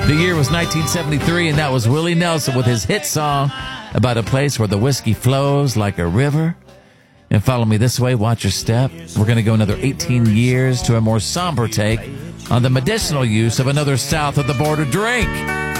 The year was 1973, and that was Willie Nelson with his hit song about a place where the whiskey flows like a river. And follow me this way, watch your step. We're going to go another 18 years to a more somber take on the medicinal use of another south of the border drink.